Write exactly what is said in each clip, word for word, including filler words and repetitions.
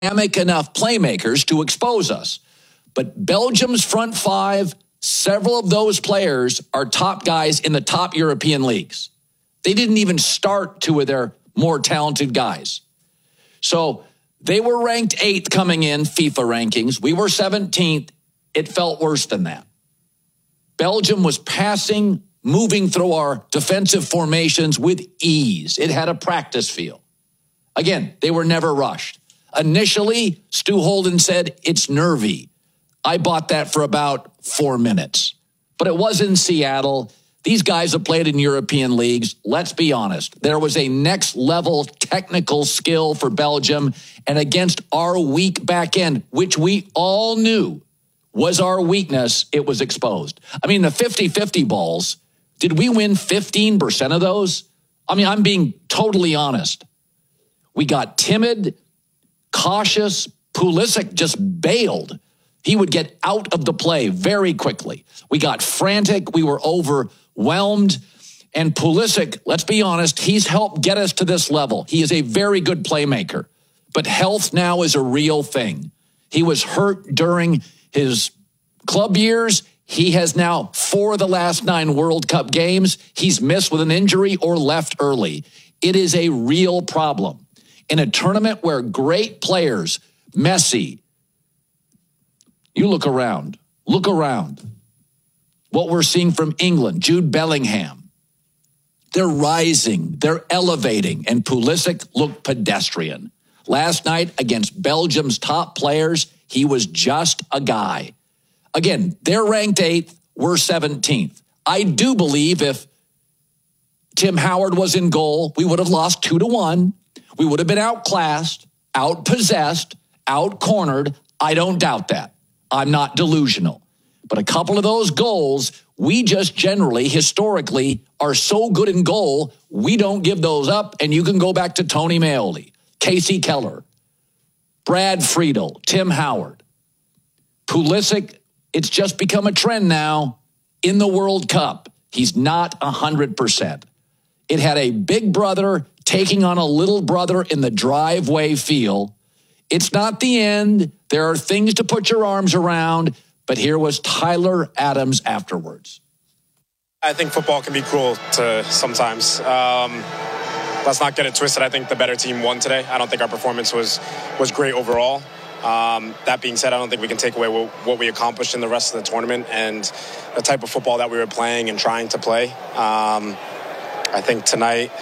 dynamic enough playmakers to expose us. But Belgium's front five, several of those players are top guys in the top European leagues. They didn't even start two of their more talented guys. So they were ranked eighth coming in FIFA rankings. We were seventeenth. It felt worse than that. Belgium was passing, moving through our defensive formations with ease. It had a practice feel. Again, they were never rushed. Initially, Stu Holden said it's nervy. I bought that for about four minutes. But it was in Seattle. These guys have played in European leagues. Let's be honest. There was a next level technical skill for Belgium, and against our weak back end, which we all knew was our weakness, it was exposed. I mean, the fifty-fifty balls, did we win fifteen percent of those? I mean, I'm being totally honest. We got timid, cautious. Pulisic just bailed. He would get out of the play very quickly. We got frantic. We were overwhelmed. And Pulisic, let's be honest, he's helped get us to this level. He is a very good playmaker. But health now is a real thing. He was hurt during his club years. He has now, four of the last nine World Cup games, he's missed with an injury or left early. It is a real problem. In a tournament where great players, Messi, you look around, look around. What we're seeing from England, Jude Bellingham. They're rising, they're elevating, and Pulisic looked pedestrian. Last night against Belgium's top players, he was just a guy. Again, they're ranked eighth, we're seventeenth. I do believe if Tim Howard was in goal, we would have lost two to one. We would have been outclassed, outpossessed, outcornered. I don't doubt that. I'm not delusional. But a couple of those goals, we just generally, historically, are so good in goal, we don't give those up. And you can go back to Tony Meoli, Casey Keller, Brad Friedel, Tim Howard. Pulisic, it's just become a trend now in the World Cup. He's not one hundred percent. It had a big brother taking on a little brother in the driveway feel. It's not the end. There are things to put your arms around, but here was Tyler Adams afterwards. I think football can be cruel to sometimes. Um, let's not get it twisted. I think the better team won today. I don't think our performance was was great overall. Um, that being said, I don't think we can take away what, what we accomplished in the rest of the tournament and the type of football that we were playing and trying to play. Um, I think tonight,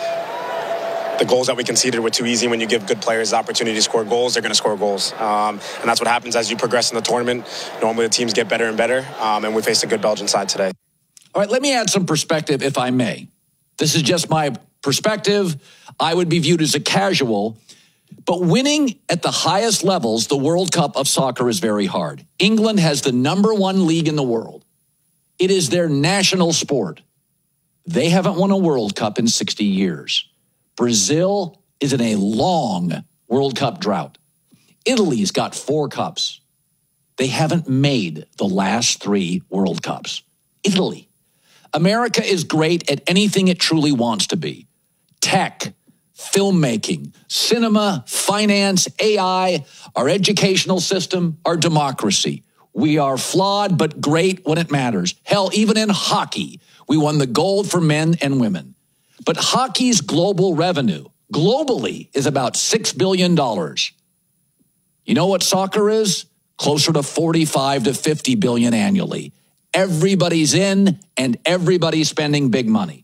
the goals that we conceded were too easy. When you give good players the opportunity to score goals, they're going to score goals. Um, and that's what happens as you progress in the tournament. Normally the teams get better and better, um, and we faced a good Belgian side today. All right, let me add some perspective, if I may. This is just my perspective. I would be viewed as a casual. But winning at the highest levels, the World Cup of soccer is very hard. England has the number one league in the world. It is their national sport. They haven't won a World Cup in sixty years. Brazil is in a long World Cup drought. Italy's got four cups. They haven't made the last three World Cups. Italy. America is great at anything it truly wants to be. Tech, filmmaking, cinema, finance, A I, our educational system, our democracy. We are flawed but great when it matters. Hell, even in hockey, we won the gold for men and women. But hockey's global revenue, globally, is about six billion dollars. You know what soccer is? Closer to forty-five to fifty billion annually. Everybody's in and everybody's spending big money.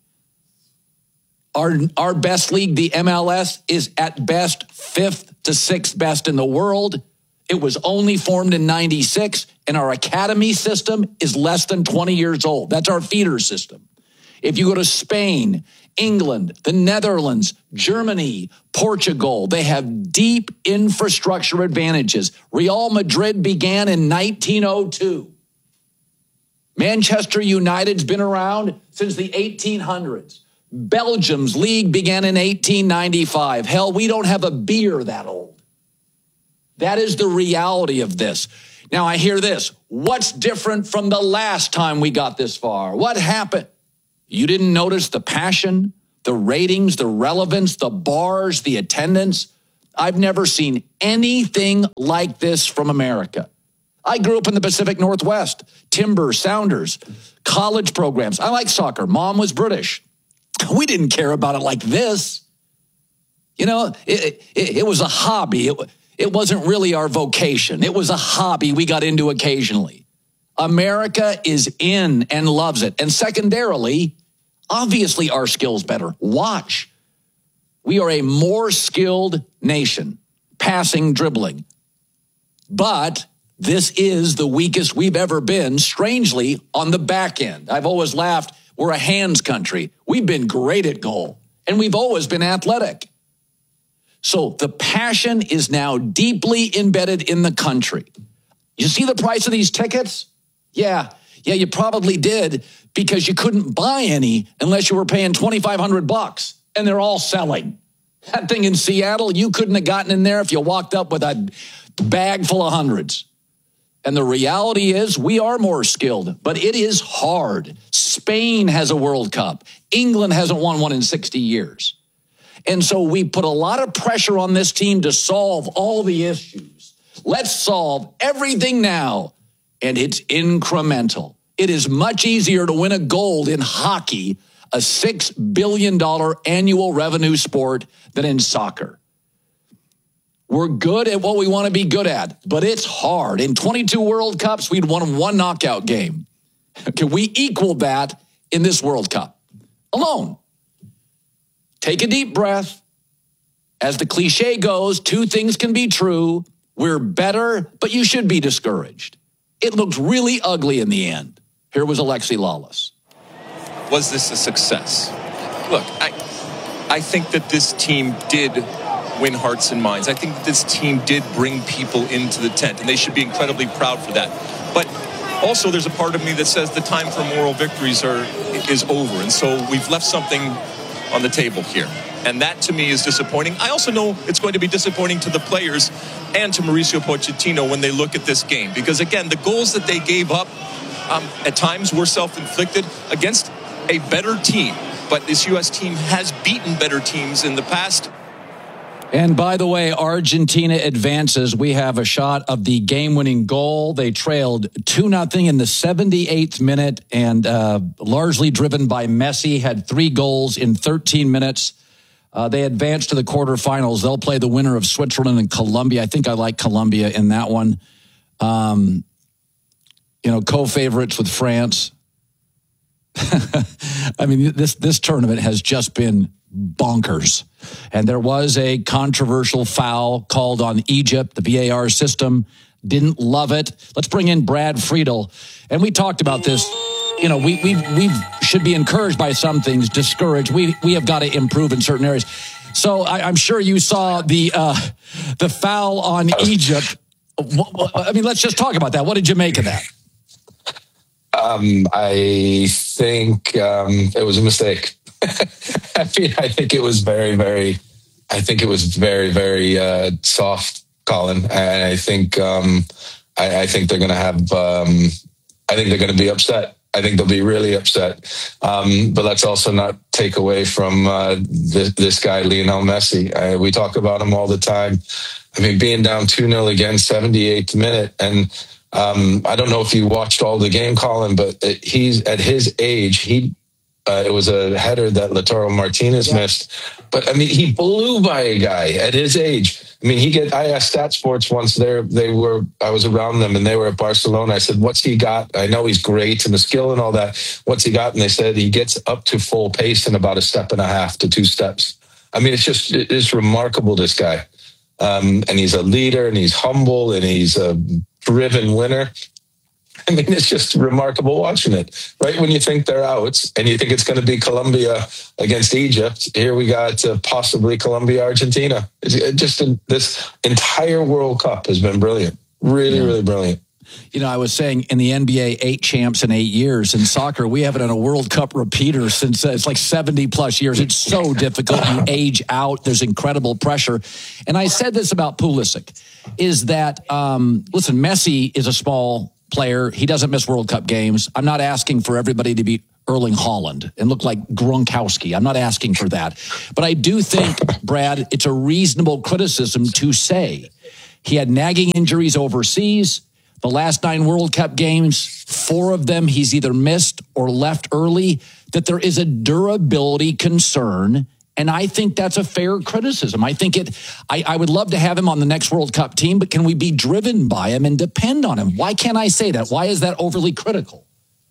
Our, our best league, the M L S, is at best fifth to sixth best in the world. It was only formed in ninety-six, and our academy system is less than twenty years old. That's our feeder system. If you go to Spain, England, the Netherlands, Germany, Portugal, they have deep infrastructure advantages. Real Madrid began in nineteen oh two. Manchester United's been around since the eighteen hundreds. Belgium's league began in eighteen ninety-five. Hell, we don't have a beer that old. That is the reality of this. Now, I hear this. What's different from the last time we got this far? What happened? You didn't notice the passion, the ratings, the relevance, the bars, the attendance? I've never seen anything like this from America. I grew up in the Pacific Northwest, timber, sounders, college programs. I like soccer. Mom was British. We didn't care about it like this. You know, it, it, it was a hobby. It, it wasn't really our vocation. It was a hobby we got into occasionally. America is in and loves it. And secondarily, obviously our skill's better. Watch. We are a more skilled nation, passing, dribbling. But this is the weakest we've ever been, strangely, on the back end. I've always laughed, we're a hands country. We've been great at goal, and we've always been athletic. So the passion is now deeply embedded in the country. You see the price of these tickets? Yeah, yeah, you probably did because you couldn't buy any unless you were paying twenty-five hundred bucks, and they're all selling. That thing in Seattle, you couldn't have gotten in there if you walked up with a bag full of hundreds. And the reality is we are more skilled, but it is hard. Spain has a World Cup. England hasn't won one in sixty years. And so we put a lot of pressure on this team to solve all the issues. Let's solve everything now. And it's incremental. It is much easier to win a gold in hockey, a six billion dollars annual revenue sport, than in soccer. We're good at what we want to be good at, but it's hard. In twenty-two World Cups, we'd won one knockout game. Can we equal that in this World Cup? Alone. Take a deep breath. As the cliche goes, two things can be true. We're better, but you should be discouraged. It looked really ugly in the end. Here was Alexi Lalas. Was this a success? Look, I, I think that this team did win hearts and minds. I think that this team did bring people into the tent, and they should be incredibly proud for that. But also, there's a part of me that says the time for moral victories are is over, and so we've left something on the table here. And that, to me, is disappointing. I also know it's going to be disappointing to the players and to Mauricio Pochettino when they look at this game. Because, again, the goals that they gave up um, at times were self-inflicted against a better team. But this U S team has beaten better teams in the past. And by the way, Argentina advances. We have a shot of the game-winning goal. They trailed two nothing in the seventy-eighth minute and uh, largely driven by Messi, had three goals in thirteen minutes. Uh, they advanced to the quarterfinals. They'll play the winner of Switzerland and Colombia. I think I like Colombia in that one. Um, you know, co-favorites with France. I mean, this this tournament has just been bonkers. And there was a controversial foul called on Egypt. The V A R system didn't love it. Let's bring in Brad Friedel. And we talked about this. You know, we we we should be encouraged by some things, discouraged. We we have got to improve in certain areas. So I, I'm sure you saw the uh, the foul on Egypt. I mean, let's just talk about that. What did you make of that? Um, I think um, it was a mistake. I mean, I think it was very, very, I think it was very, very uh, soft, Colin. And I think, um, I, I think they're going to have, um, I think they're going to be upset. I think they'll be really upset. Um, but let's also not take away from uh, this, this guy, Lionel Messi. I, we talk about him all the time. I mean, being down two nil again, seventy-eighth minute. And um, I don't know if you watched all the game, Colin, but he's at his age, he Uh, it was a header that Lautaro Martinez yeah. missed. But, I mean, he blew by a guy at his age. I mean, he get. I asked Stat Sports once, there, they were, I was around them, and they were at Barcelona. I said, what's he got? I know he's great and the skill and all that. What's he got? And they said he gets up to full pace in about a step and a half to two steps. I mean, it's just, it's remarkable, this guy. Um, and he's a leader, and he's humble, and he's a driven winner. I mean, it's just remarkable watching it. Right when you think they're out and you think it's going to be Colombia against Egypt, here we got uh, possibly Colombia, Argentina. It's just uh, this entire World Cup has been brilliant. Really, yeah. really brilliant. You know, I was saying in the N B A, eight champs in eight years. In soccer, we haven't had a World Cup repeater since uh, it's like seventy plus years. It's so difficult. You age out. There's incredible pressure. And I said this about Pulisic, is that, um, listen, Messi is a small player. He doesn't miss World Cup games. I'm not asking for everybody to be Erling Haaland and look like Gronkowski. I'm not asking for that. But I do think, Brad, it's a reasonable criticism to say he had nagging injuries overseas. The last nine World Cup games, four of them he's either missed or left early, that there is a durability concern. And I think that's a fair criticism. I think it, I, I would love to have him on the next World Cup team, but can we be driven by him and depend on him? Why can't I say that? Why is that overly critical?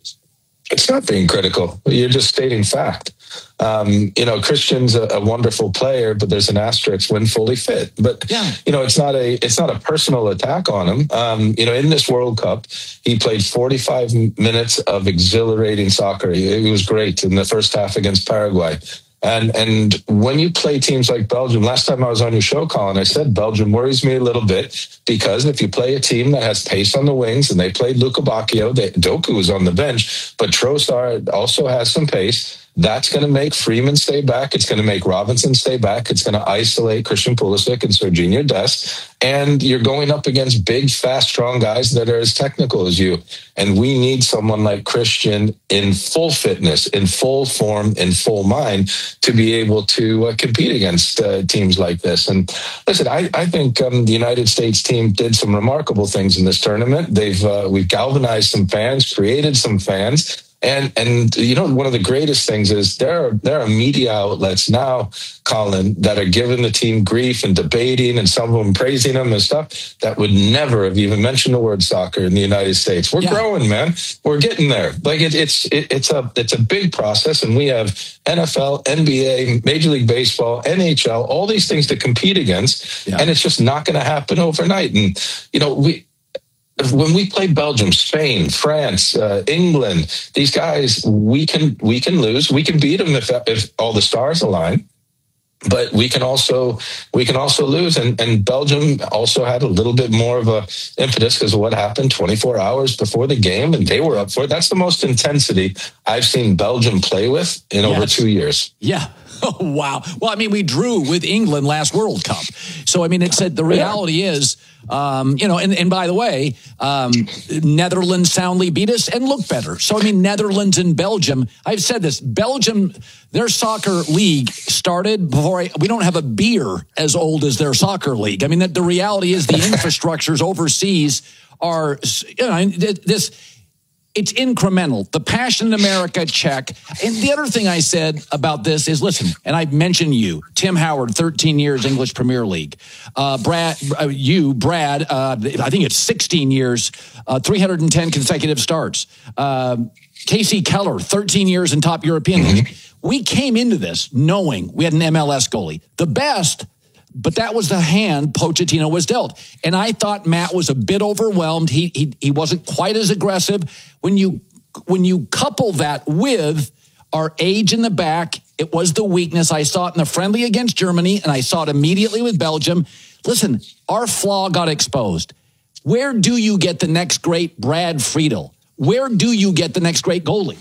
It's not being critical. You're just stating fact. Um, you know, Christian's a, a wonderful player, but there's an asterisk when fully fit. But yeah. you know, it's not a it's not a personal attack on him. Um, you know, in this World Cup, he played forty-five minutes of exhilarating soccer. It was great in the first half against Paraguay. And and when you play teams like Belgium, last time I was on your show, Colin, I said Belgium worries me a little bit because if you play a team that has pace on the wings, and they played Luka Bacchio, they, Doku was on the bench, but Trossard also has some pace. That's going to make Freeman stay back. It's going to make Robinson stay back. It's going to isolate Christian Pulisic and Serginho Dest. And you're going up against big, fast, strong guys that are as technical as you. And we need someone like Christian in full fitness, in full form, in full mind to be able to uh, compete against uh, teams like this. And listen, I, I think um, the United States team did some remarkable things in this tournament. They've uh, we've galvanized some fans, created some fans. And, and you know, one of the greatest things is there are, there are media outlets now, Colin, that are giving the team grief and debating and some of them praising them and stuff that would never have even mentioned the word soccer in the United States. We're yeah. growing, man. We're getting there. Like it, it's it, it's a it's a big process, and we have N F L, N B A, Major League Baseball, N H L, all these things to compete against, yeah. and it's just not going to happen overnight. And you know, we. When we play Belgium, Spain, France, uh, England, these guys, we can we can lose. We can beat them if if all the stars align. But we can also we can also lose. And, and Belgium also had a little bit more of a impetus because of what happened twenty-four hours before the game, and they were up for it. That's the most intensity I've seen Belgium play with in yes. over two years. Yeah. Oh, wow. Well, I mean, we drew with England last World Cup. So, I mean, it said the reality yeah. is, um, you know, and, and by the way, um, Netherlands soundly beat us and look better. So, I mean, Netherlands and Belgium, I've said this, Belgium, their soccer league started before, I, we don't have a beer as old as their soccer league. I mean, the, the reality is the infrastructures overseas are, you know, this... It's incremental. The passion in America, check. And the other thing I said about this is, listen, and I've mentioned you, Tim Howard, thirteen years English Premier League. Uh, Brad, uh, you, Brad, uh, I think it's sixteen years, uh, three hundred ten consecutive starts. Uh, Casey Keller, thirteen years in top European mm-hmm. league. We came into this knowing we had an M L S goalie. The best, but that was the hand Pochettino was dealt. And I thought Matt was a bit overwhelmed. He he he wasn't quite as aggressive. When you when you couple that with our age in the back, it was the weakness. I saw it in the friendly against Germany, and I saw it immediately with Belgium. Listen, our flaw got exposed. Where do you get the next great Brad Friedel? Where do you get the next great goalie?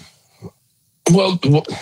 Well,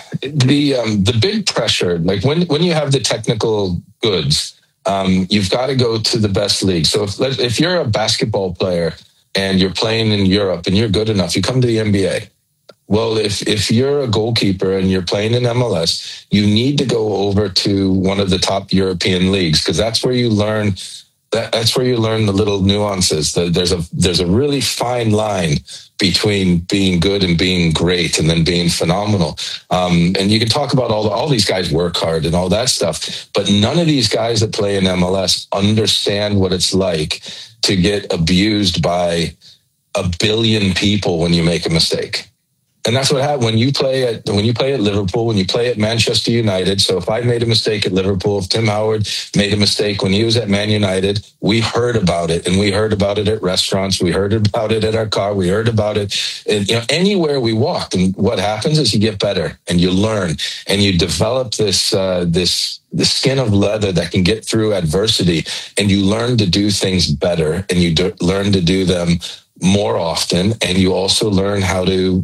the um, the big pressure, like when when you have the technical goods, um, you've got to go to the best league. So if if you're a basketball player and you're playing in Europe and you're good enough, you come to the N B A. Well, if if you're a goalkeeper and you're playing in M L S, you need to go over to one of the top European leagues because that's where you learn. That, that's where you learn the little nuances. There's a there's a really fine line between being good and being great, and then being phenomenal. Um, and you can talk about all the, all these guys work hard and all that stuff, but none of these guys that play in M L S understand what it's like to get abused by a billion people when you make a mistake. And that's what happened when you play at when you play at Liverpool, when you play at Manchester United. So if I made a mistake at Liverpool, if Tim Howard made a mistake when he was at Man United, we heard about it, and we heard about it at restaurants, we heard about it at our car, we heard about it, and, you know, anywhere we walked. And what happens is you get better, and you learn, and you develop this uh, this the skin of leather that can get through adversity, and you learn to do things better, and you do, learn to do them more often, and you also learn how to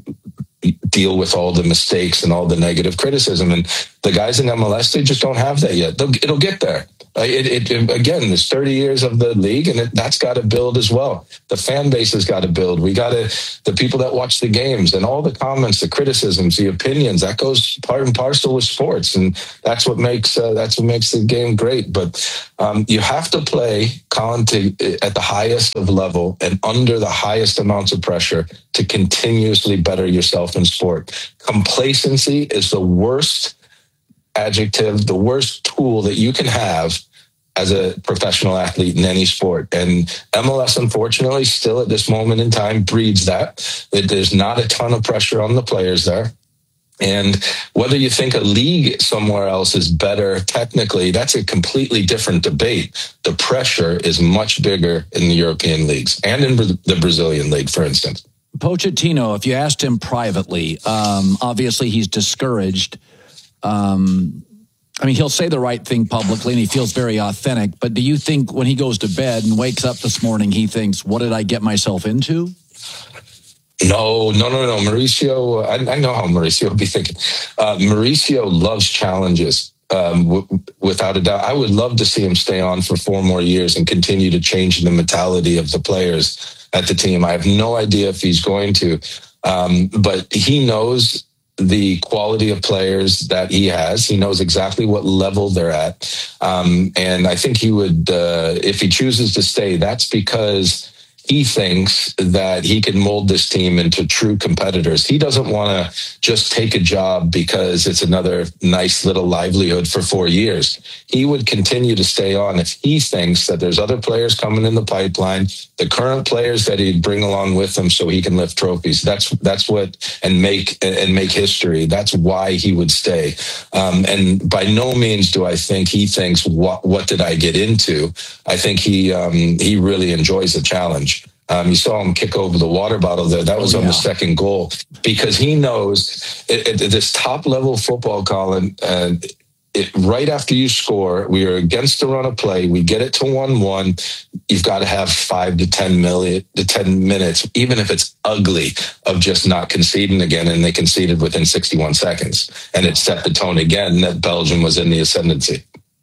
deal with all the mistakes and all the negative criticism. And the guys in M L S, they just don't have that yet. They'll, it'll get there. Uh, it, it again, there's thirty years of the league, and it, that's got to build as well. The fan base has got to build. We got to, the people that watch the games and all the comments, the criticisms, the opinions, that goes part and parcel with sports, and that's what makes uh, that's what makes the game great. But um, you have to play, Colin, to, at the highest of level and under the highest amounts of pressure to continuously better yourself in sport. Complacency is the worst adjective, the worst tool that you can have as a professional athlete in any sport. And M L S, unfortunately, still at this moment in time breeds that. There's not a ton of pressure on the players there. And whether you think a league somewhere else is better technically, that's a completely different debate. The pressure is much bigger in the European leagues and in the Brazilian league, for instance. Pochettino, if you asked him privately, um, obviously he's discouraged. Um, I mean, he'll say the right thing publicly and he feels very authentic. But do you think when he goes to bed and wakes up this morning, he thinks, what did I get myself into? No, no, no, no. Mauricio, I, I know how Mauricio would be thinking. Uh, Mauricio loves challenges, um, w- without a doubt. I would love to see him stay on for four more years and continue to change the mentality of the players at the team. I have no idea if he's going to, um, but he knows the quality of players that he has. He knows exactly what level they're at. Um, and I think he would, uh, if he chooses to stay, that's because he thinks that he can mold this team into true competitors. He doesn't want to just take a job because it's another nice little livelihood for four years. He would continue to stay on if he thinks that there's other players coming in the pipeline, the current players that he'd bring along with him so he can lift trophies. That's that's what, and make and make history. That's why he would stay. Um, and by no means do I think he thinks, what, what did I get into? I think he um, he really enjoys the challenge. Um, you saw him kick over the water bottle there. That was oh, yeah. on the second goal, because he knows it, it, this top level football, Colin, uh, it, right after you score, we are against the run of play. We get it to one one. You've got to have five to ten million to ten minutes, even if it's ugly, of just not conceding again. And they conceded within sixty-one seconds, and it set the tone again that Belgium was in the ascendancy.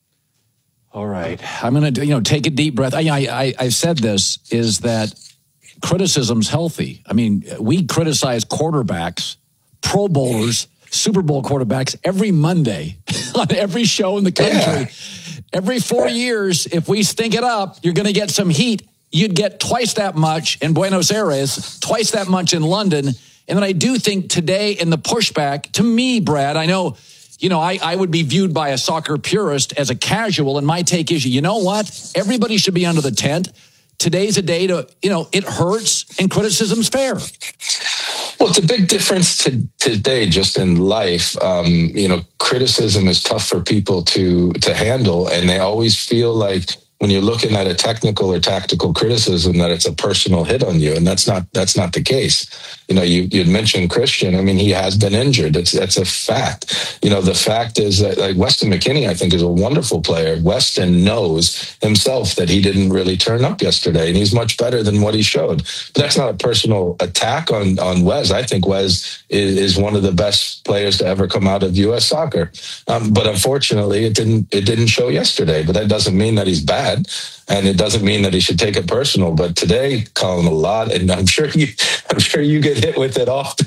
All right, I'm going to, you know, take a deep breath. I, I, I said this is that criticism's healthy. I mean, we criticize quarterbacks, Pro Bowlers, Super Bowl quarterbacks every Monday on every show in the country. Yeah. Every four years, if we stink it up, you're going to get some heat. You'd get twice that much in Buenos Aires, twice that much in London. And then I do think today in the pushback, to me, Brad, I know, you know, I, I would be viewed by a soccer purist as a casual, and my take is, you know what? Everybody should be under the tent. Today's a day to, you know, it hurts and criticism's fair. Well, it's a big difference to today just in life. Um, you know, criticism is tough for people to to handle, and they always feel like when you're looking at a technical or tactical criticism that it's a personal hit on you, and that's not that's not the case. You know, you you'd mentioned Christian. I mean, he has been injured. That's that's a fact. You know, the fact is that like Weston McKennie, I think, is a wonderful player. Weston knows himself that he didn't really turn up yesterday, and he's much better than what he showed. But that's not a personal attack on on Wes. I think Wes is, is one of the best players to ever come out of U S soccer. Um, but unfortunately, it didn't it didn't show yesterday. But that doesn't mean that he's bad. And it doesn't mean that he should take it personal. But today, Colin, a lot, and I'm sure you, I'm sure you get hit with it often.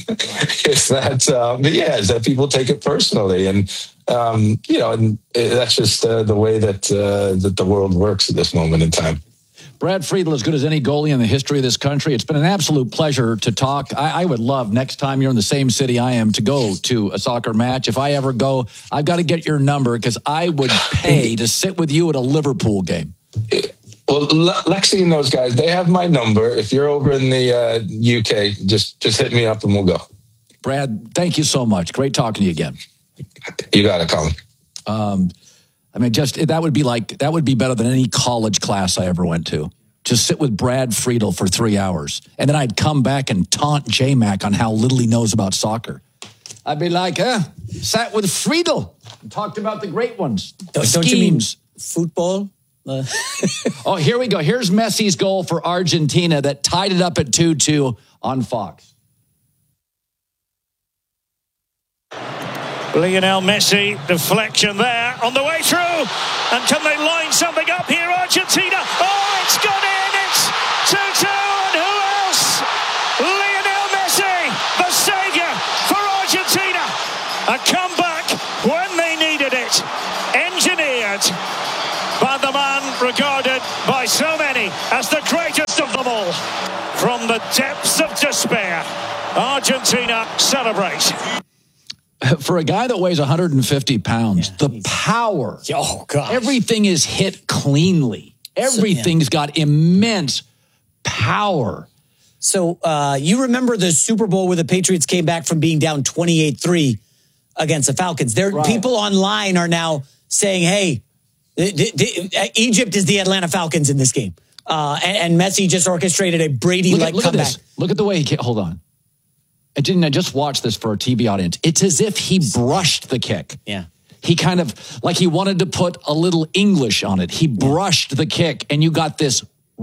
Is that, um, yeah, is that people take it personally, and um, you know, and that's just uh, the way that uh, that the world works at this moment in time. Brad Friedel, as good as any goalie in the history of this country. It's been an absolute pleasure to talk. I, I would love next time you're in the same city I am to go to a soccer match. If I ever go, I've got to get your number because I would pay to sit with you at a Liverpool game. Well, Lexi and those guys, they have my number. If you're over in the uh, U K, just just hit me up and we'll go. Brad, thank you so much. Great talking to you again. You got it, Colin. Um, I mean, just that would be like that would be better than any college class I ever went to. Just sit with Brad Friedel for three hours, and then I'd come back and taunt J-Mac on how little he knows about soccer. I'd be like, "Huh, sat with Friedel and talked about the great ones, the don't, don't you mean football?" Uh. Oh, here we go. Here's Messi's goal for Argentina that tied it up at two two on Fox. Lionel Messi, deflection there on the way through. And can they line something up here, Argentina? Oh, it's gone in. It's two two. And who else? Lionel Messi, the saviour for Argentina. A comeback when they needed it. Engineered by the man regarded by so many as the greatest of them all. From the depths of despair, Argentina celebrate. For a guy that weighs one hundred fifty pounds, yeah, the power, oh gosh, everything is hit cleanly. Everything's so, yeah. got immense power. So uh, you remember the Super Bowl where the Patriots came back from being down twenty-eight three against the Falcons. There, right. People online are now saying, hey, the, the, the, Egypt is the Atlanta Falcons in this game. Uh, and, and Messi just orchestrated a Brady-like look at, look comeback. At this. Look at the way he came. Hold on. I didn't. I just watched this for a T V audience. It's as if he brushed the kick. Yeah. He kind of, like he wanted to put a little English on it. He brushed the kick, and you got this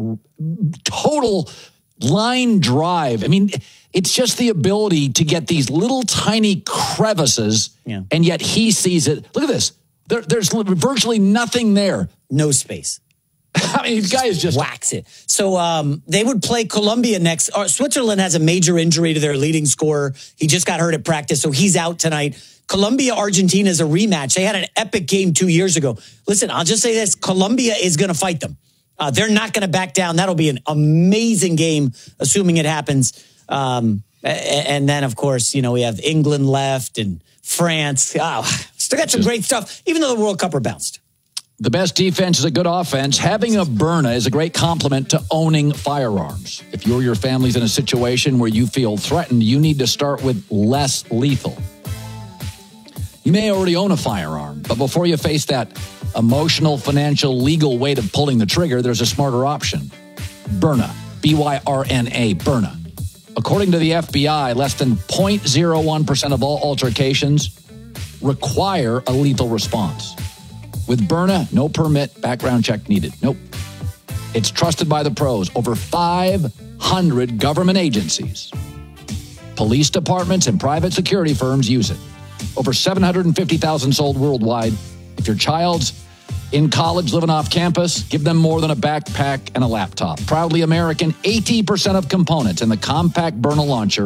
total line drive. I mean, it's just the ability to get these little tiny crevices, yeah. and yet he sees it. Look at this. There, there's virtually nothing there. No space. I mean, these guys just wax it. So um, they would play Colombia next. Uh, Switzerland has a major injury to their leading scorer. He just got hurt at practice, so he's out tonight. Colombia, Argentina is a rematch. They had an epic game two years ago. Listen, I'll just say this. Colombia is going to fight them. Uh, they're not going to back down. That'll be an amazing game, assuming it happens. Um, and then, of course, you know, we have England left and France. Oh, still got some great stuff, even though the World Cup are bounced. The best defense is a good offense. Having a Byrna is a great complement to owning firearms. If you or your family's in a situation where you feel threatened, you need to start with less lethal. You may already own a firearm, but before you face that emotional, financial, legal weight of pulling the trigger, there's a smarter option. Byrna. B Y R N A. Byrna. According to the F B I, less than zero point zero one percent of all altercations require a lethal response. With Byrna, no permit, background check needed. Nope. It's trusted by the pros. Over five hundred government agencies, police departments, and private security firms use it. Over seven hundred fifty thousand sold worldwide. If your child's in college living off campus, give them more than a backpack and a laptop. Proudly American, eighty percent of components in the compact Byrna launcher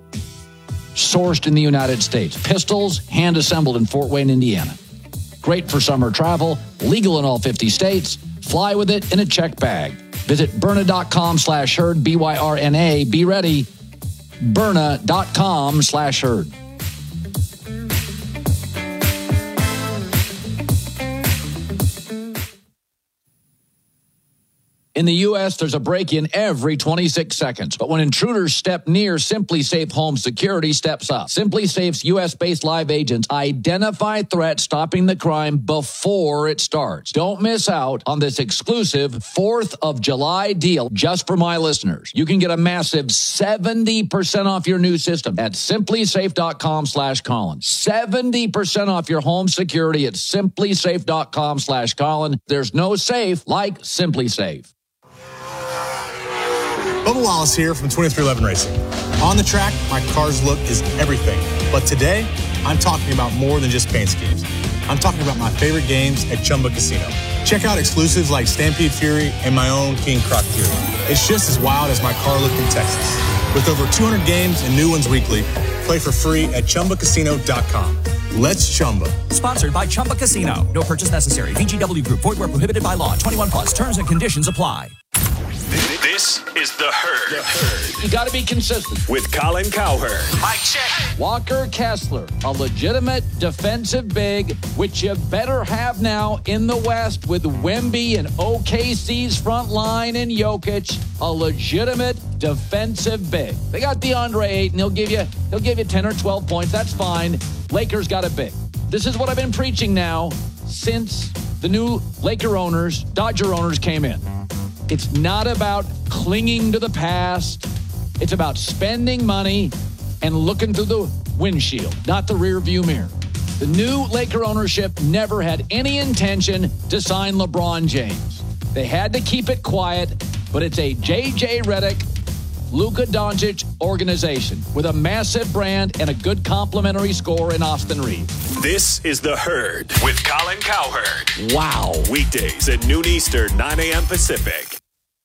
sourced in the United States. Pistols hand-assembled in Fort Wayne, Indiana. Great for summer travel, legal in all fifty states. Fly with it in a check bag. Visit Byrna.com slash herd, B Y R N A. Be ready. Byrna.com slash herd. In the U S, there's a break-in every twenty-six seconds. But when intruders step near, SimpliSafe Home Security steps up. SimpliSafe's U S-based live agents identify threats, stopping the crime before it starts. Don't miss out on this exclusive fourth of July deal just for my listeners. You can get a massive seventy percent off your new system at SimpliSafe.com slash Colin. seventy percent off your home security at SimpliSafe.com slash Colin. There's no safe like SimpliSafe. Bubba Wallace here from twenty-three eleven Racing. On the track, my car's look is everything. But today, I'm talking about more than just paint schemes. I'm talking about my favorite games at Chumba Casino. Check out exclusives like Stampede Fury and my own King Croc Fury. It's just as wild as my car look in Texas. With over two hundred games and new ones weekly, play for free at Chumba Casino dot com. Let's Chumba. Sponsored by Chumba Casino. No purchase necessary. V G W Group. Void where prohibited by law. twenty-one plus. Terms and conditions apply. This is The Herd. The Herd. You got to be consistent. With Colin Cowherd. Mike check. Walker Kessler, a legitimate defensive big, which you better have now in the West with Wemby and O K C's front line and Jokic, a legitimate defensive big. They got DeAndre Ayton. He'll give you, he'll give you ten or twelve points. That's fine. Lakers got a big. This is what I've been preaching now since the new Laker owners, Dodger owners came in. It's not about clinging to the past. It's about spending money and looking through the windshield, not the rear view mirror. The new Laker ownership never had any intention to sign LeBron James. They had to keep it quiet, but it's a J J Redick Luka Doncic organization with a massive brand and a good complimentary score in Austin Reed. This is The Herd with Colin Cowherd. Wow. Weekdays at noon Eastern, nine a.m. Pacific.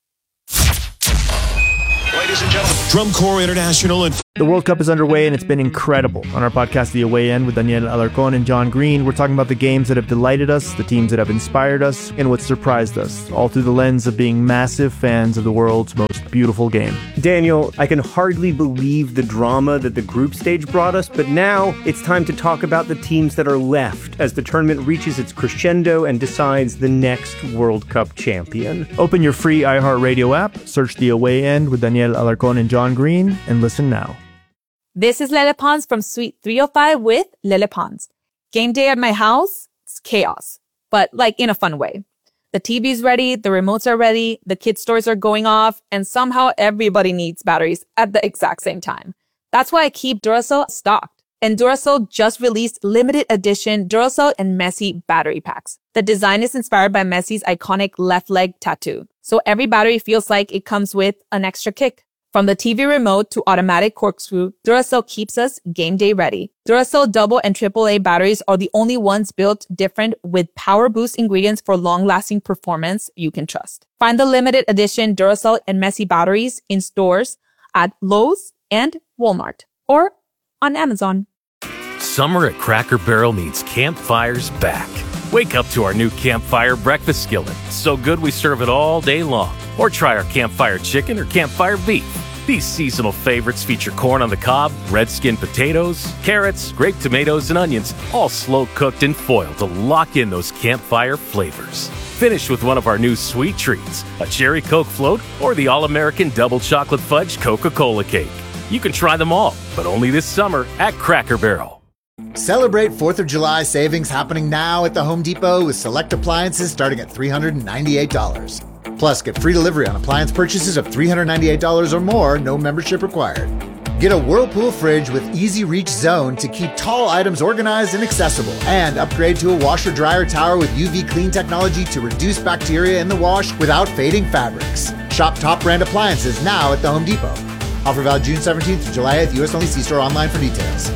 Ladies and gentlemen, Drum Corps International. And the World Cup is underway, and it's been incredible. On our podcast, The Away End, with Daniel Alarcón and John Green, we're talking about the games that have delighted us, the teams that have inspired us, and what surprised us, all through the lens of being massive fans of the world's most beautiful game. Daniel, I can hardly believe the drama that the group stage brought us, but now it's time to talk about the teams that are left as the tournament reaches its crescendo and decides the next World Cup champion. Open your free iHeartRadio app, search The Away End with Daniel Alarcón and John Green, and listen now. This is Lele Pons from Suite three oh five with Lele Pons. Game day at my house, it's chaos, but like in a fun way. The T V's ready, the remotes are ready, the kids' toys are going off, and somehow everybody needs batteries at the exact same time. That's why I keep Duracell stocked. And Duracell just released limited edition Duracell and Messi battery packs. The design is inspired by Messi's iconic left leg tattoo, so every battery feels like it comes with an extra kick. From the T V remote to automatic corkscrew, Duracell keeps us game day ready. Duracell double and triple A batteries are the only ones built different with power boost ingredients for long-lasting performance you can trust. Find the limited edition Duracell and Messi batteries in stores at Lowe's and Walmart or on Amazon. Summer at Cracker Barrel means campfires back. Wake up to our new Campfire breakfast skillet. So good we serve it all day long. Or try our Campfire chicken or Campfire beef. These seasonal favorites feature corn on the cob, red skin potatoes, carrots, grape tomatoes, and onions, all slow cooked and foiled to lock in those campfire flavors. Finish with one of our new sweet treats, a cherry Coke float or the all-American double chocolate fudge Coca-Cola cake. You can try them all, but only this summer at Cracker Barrel. Celebrate fourth of July savings happening now at the Home Depot with select appliances starting at three hundred ninety-eight dollars. Plus, get free delivery on appliance purchases of three hundred ninety-eight dollars or more, no membership required. Get a Whirlpool fridge with Easy Reach Zone to keep tall items organized and accessible. And upgrade to a washer-dryer tower with U V clean technology to reduce bacteria in the wash without fading fabrics. Shop top brand appliances now at the Home Depot. Offer valid June seventeenth to July eighth, U S only. See store online for details.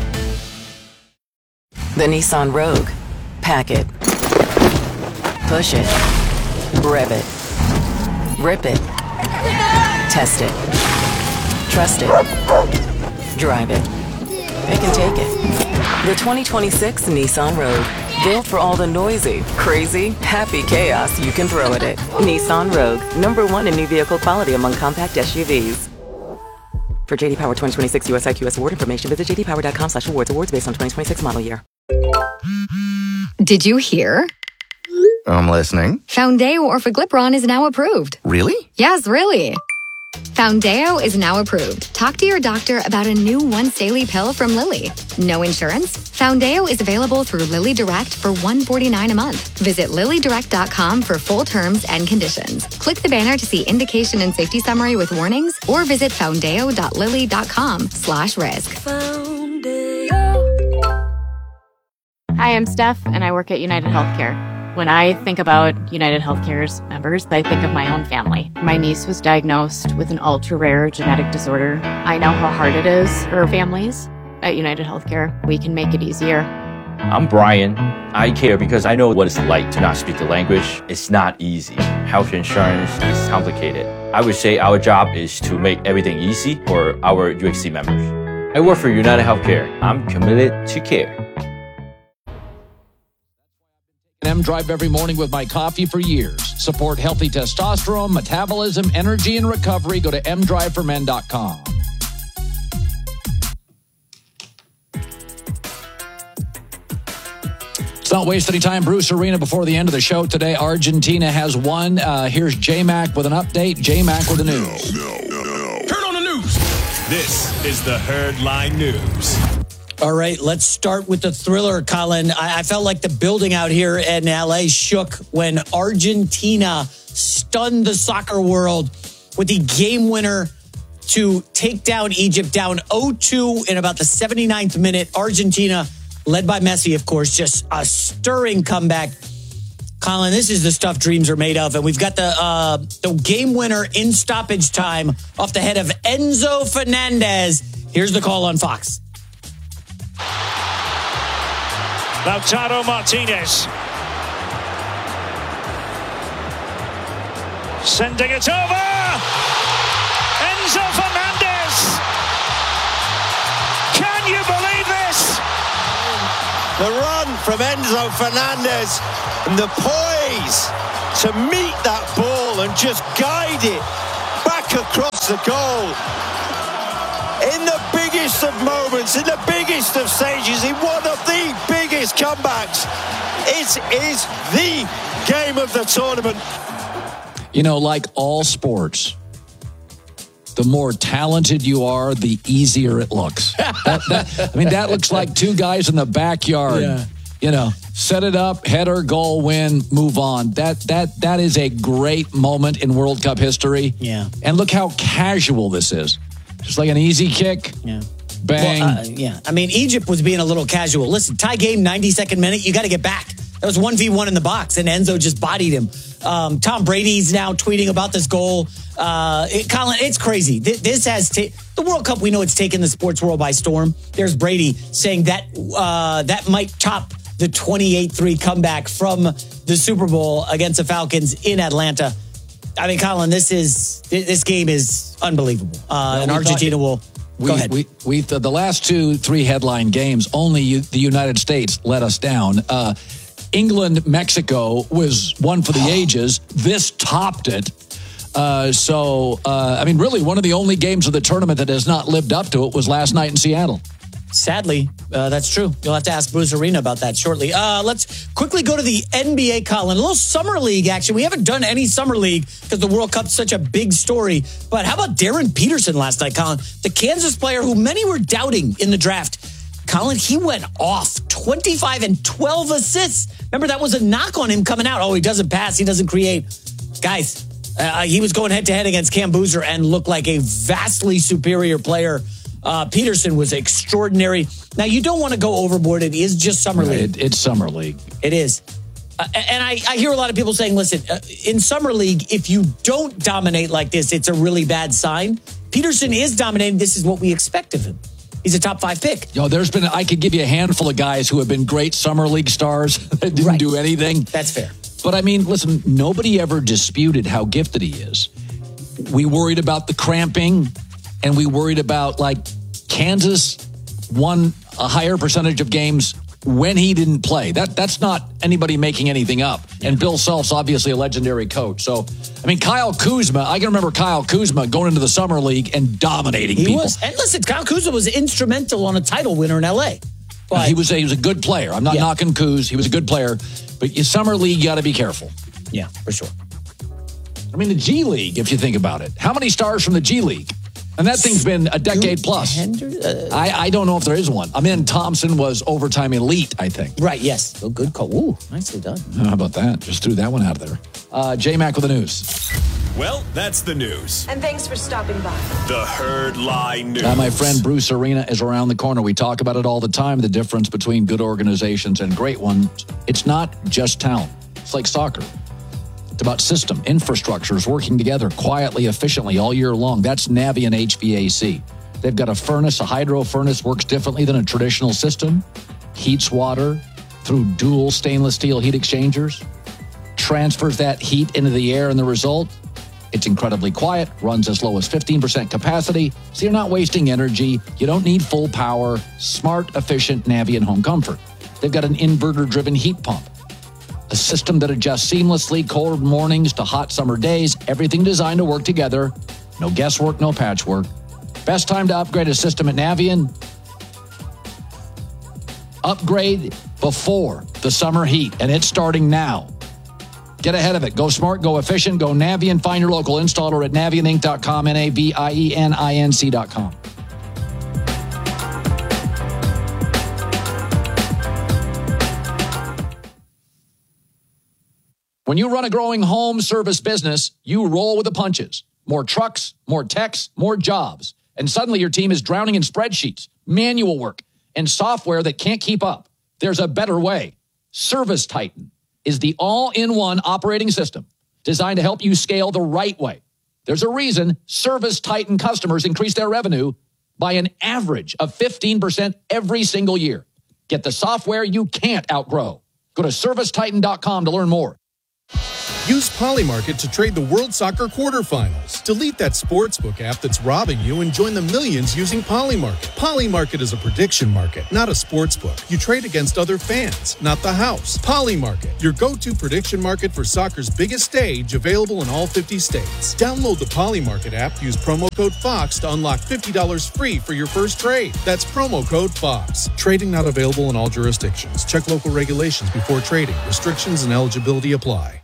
The Nissan Rogue. Pack it. Push it. Rev it. Rip it. Test it. Trust it. Drive it. Pick and take it. The twenty twenty-six Nissan Rogue. Built for all the noisy, crazy, happy chaos you can throw at it. Nissan Rogue. Number one in new vehicle quality among compact S U Vs. For J D Power twenty twenty-six U S I Q S award information, visit j d power dot com slash awards. Awards based on twenty twenty-six model year. Did you hear? I'm listening. Foundeo Orforglipron is now approved. Really? Yes, really. Foundeo is now approved. Talk to your doctor about a new once daily pill from Lilly. No insurance? Foundeo is available through Lilly Direct for one hundred forty-nine dollars a month. Visit lilly direct dot com for full terms and conditions. Click the banner to see indication and safety summary with warnings or visit foundeo dot lilly dot com slash risk. Hi, I'm Steph, and I work at United Healthcare. When I think about United Healthcare's members, I think of my own family. My niece was diagnosed with an ultra-rare genetic disorder. I know how hard it is for families. At United Healthcare, we can make it easier. I'm Brian. I care because I know what it's like to not speak the language. It's not easy. Health insurance is complicated. I would say our job is to make everything easy for our U X C members. I work for United Healthcare. I'm committed to care. M Drive every morning with my coffee for years. Support healthy testosterone, metabolism, energy, and recovery. Go to m drive for men dot com. Let's not waste any time. Bruce Arena before the end of the show today. Argentina has won. Uh, here's J-Mac with an update. J-Mac with the news. No, no, no. Turn on the news. This is the Herd Line News. All right, let's start with the thriller, Colin. I, I felt like the building out here in L A shook when Argentina stunned the soccer world with the game winner to take down Egypt, down oh two in about the seventy-ninth minute. Argentina, led by Messi, of course, just a stirring comeback. Colin, this is the stuff dreams are made of. And we've got the uh, the game winner in stoppage time off the head of Enzo Fernandez. Here's the call on Fox. Lautaro Martinez. Sending it over. Enzo Fernandez. Can you believe this? The run from Enzo Fernandez and the poise to meet that ball and just guide it back across the goal. In the biggest of moments, in the biggest of stages, in one of the biggest comebacks, it is the game of the tournament. You know, like all sports, the more talented you are, the easier it looks. That, that, I mean, that looks like two guys in the backyard. Yeah. You know, set it up, header, goal, win, move on. That that that is a great moment in World Cup history. Yeah. And look how casual this is. Just like an easy kick. Yeah. Bang. Well, uh, yeah. I mean, Egypt was being a little casual. Listen, tie game, ninety-second minute, you got to get back. That was one v one in the box, and Enzo just bodied him. Um, Tom Brady's now tweeting about this goal. Uh, it, Colin, it's crazy. This, this has ta- the World Cup. We know it's taken the sports world by storm. There's Brady saying that uh, that might top the twenty-eight three comeback from the Super Bowl against the Falcons in Atlanta. I mean, Colin, this is this game is unbelievable. Uh, and Argentina will. We, Go ahead. We, we, the, the last two, three headline games, only you, the United States let us down. Uh, England, Mexico was one for the ages. This topped it. Uh, so, uh, I mean, really, one of the only games of the tournament that has not lived up to it was last night in Seattle. Sadly, uh, that's true. You'll have to ask Bruce Arena about that shortly. Uh, let's quickly go to the N B A, Colin. A little summer league action. We haven't done any summer league because the World Cup's such a big story. But how about Darren Peterson last night, Colin? The Kansas player who many were doubting in the draft. Colin, he went off twenty-five and twelve assists. Remember, that was a knock on him coming out. Oh, he doesn't pass. He doesn't create. Guys, uh, he was going head-to-head against Cam Boozer and looked like a vastly superior player. Uh, Peterson was extraordinary. Now, you don't want to go overboard. It is just Summer League. It, it's Summer League. It is. Uh, and I, I hear a lot of people saying, listen, uh, in Summer League, if you don't dominate like this, it's a really bad sign. Peterson is dominating. This is what we expect of him. He's a top five pick. You know, there's been, I could give you a handful of guys who have been great Summer League stars that didn't Right. do anything. That's fair. But I mean, listen, nobody ever disputed how gifted he is. We worried about the cramping, and we worried about, like, Kansas won a higher percentage of games when he didn't play. That That's not anybody making anything up. And Bill Self's obviously a legendary coach. So, I mean, Kyle Kuzma, I can remember Kyle Kuzma going into the Summer League and dominating He people. was. And listen, Kyle Kuzma was instrumental on a title winner in L A. But he was a, he was a good player. I'm not Yeah. knocking Kuz. He was a good player. But your Summer League, you got to be careful. Yeah, for sure. I mean, the G League, if you think about it. How many stars from the G League? And that thing's been a decade plus. I, I don't know if there is one. I mean, Thompson was overtime elite, I think. Right, yes. Oh, good call. Ooh, nicely done. How about that? Just threw that one out of there. Uh, J-Mac with the news. Well, that's the news. And thanks for stopping by. The Herd Lie News. Uh, my friend Bruce Arena is around the corner. We talk about it all the time, the difference between good organizations and great ones. It's not just talent. It's like soccer. It's about system, infrastructures working together quietly, efficiently all year long. That's Navien H V A C. They've got a furnace, a hydro furnace, works differently than a traditional system. Heats water through dual stainless steel heat exchangers. Transfers that heat into the air, and the result, it's incredibly quiet, runs as low as fifteen percent capacity, so you're not wasting energy. You don't need full power. Smart, efficient Navien home comfort. They've got an inverter-driven heat pump. A system that adjusts seamlessly cold mornings to hot summer days. Everything designed to work together. No guesswork, no patchwork. Best time to upgrade a system at Navien? Upgrade before the summer heat, and it's starting now. Get ahead of it. Go smart, go efficient, go Navien. Find your local installer at navien inc dot com, N A V I E N I N C dot com. When you run a growing home service business, you roll with the punches. More trucks, more techs, more jobs. And suddenly your team is drowning in spreadsheets, manual work, and software that can't keep up. There's a better way. Service Titan. is the all-in-one operating system designed to help you scale the right way. There's a reason Service Titan customers increase their revenue by an average of fifteen percent every single year. Get the software you can't outgrow. Go to service titan dot com to learn more. Use Polymarket to trade the World Soccer quarterfinals. Delete that sportsbook app that's robbing you and join the millions using Polymarket. Polymarket is a prediction market, not a sportsbook. You trade against other fans, not the house. Polymarket, your go-to prediction market for soccer's biggest stage, available in all fifty states. Download the Polymarket app, use promo code FOX to unlock fifty dollars free for your first trade. That's promo code FOX. Trading not available in all jurisdictions. Check local regulations before trading. Restrictions and eligibility apply.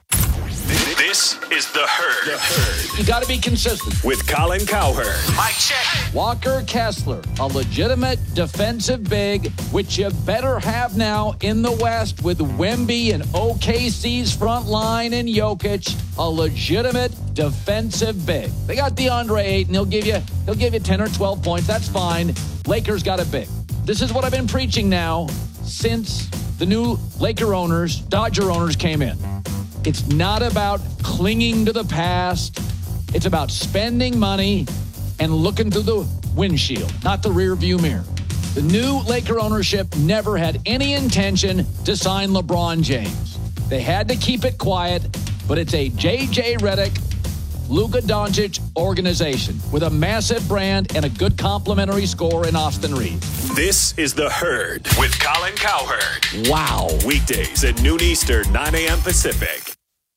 This is The Herd. The Herd. You got to be consistent. With Colin Cowherd. Mike check. Walker Kessler, a legitimate defensive big, which you better have now in the West with Wemby and O K C's front line and Jokic, a legitimate defensive big. They got DeAndre Ayton. He'll give you, he'll give you ten or twelve points. That's fine. Lakers got a big. This is what I've been preaching now since the new Laker owners, Dodger owners came in. It's not about clinging to the past. It's about spending money and looking through the windshield, not the rear view mirror. The new Laker ownership never had any intention to sign LeBron James. They had to keep it quiet, but it's a J J Redick, Luka Doncic organization with a massive brand and a good complimentary score in Austin Reeves. This is The Herd with Colin Cowherd. Wow. Weekdays at noon Eastern, nine a.m. Pacific.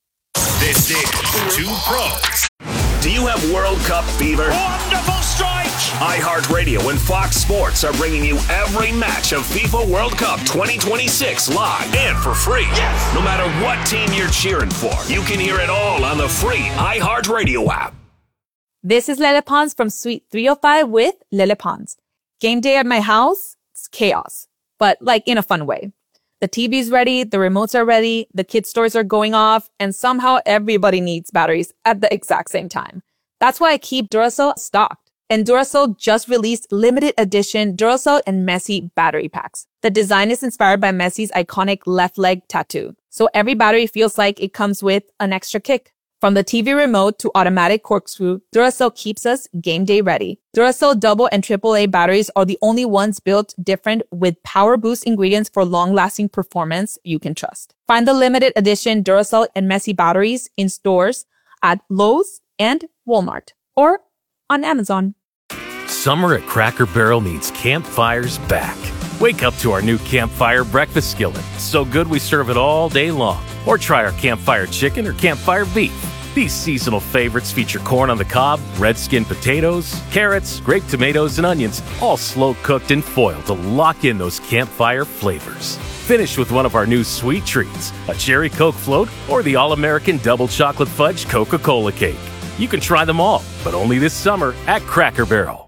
This is Two Pros. Do you have World Cup fever? Wonderful strike! iHeartRadio and Fox Sports are bringing you every match of FIFA World Cup twenty twenty-six live and for free. Yes! No matter what team you're cheering for, you can hear it all on the free iHeartRadio app. This is Lele Pons from Suite three oh five with Lele Pons. Game day at my house, it's chaos, but like in a fun way. The T V's ready, the remotes are ready, the kids' stores are going off, and somehow everybody needs batteries at the exact same time. That's why I keep Duracell stocked. And Duracell just released limited edition Duracell and Messi battery packs. The design is inspired by Messi's iconic left leg tattoo. So every battery feels like it comes with an extra kick. From the T V remote to automatic corkscrew, Duracell keeps us game day ready. Duracell double and triple A batteries are the only ones built different with power boost ingredients for long-lasting performance you can trust. Find the limited edition Duracell and Messi batteries in stores at Lowe's and Walmart or on Amazon. Summer at Cracker Barrel means campfires back. Wake up to our new Campfire breakfast skillet. So good we serve it all day long. Or try our Campfire chicken or Campfire beef. These seasonal favorites feature corn on the cob, red skin potatoes, carrots, grape tomatoes, and onions, all slow cooked in foil to lock in those campfire flavors. Finish with one of our new sweet treats, a cherry Coke float or the all-American double chocolate fudge Coca-Cola cake. You can try them all, but only this summer at Cracker Barrel.